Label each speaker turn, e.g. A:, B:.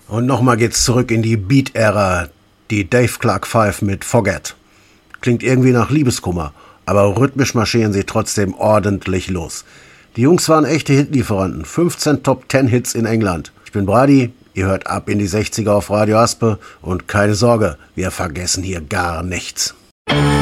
A: Und nochmal geht's zurück in die Beat-Ära, die Dave Clark 5 mit Forget. Klingt irgendwie nach Liebeskummer, aber rhythmisch marschieren sie trotzdem ordentlich los. Die Jungs waren echte Hitlieferanten, 15 Top-10-Hits in England. Ich bin Brady, ihr hört ab in die 60er auf Radio Aspe und keine Sorge, wir vergessen hier gar nichts.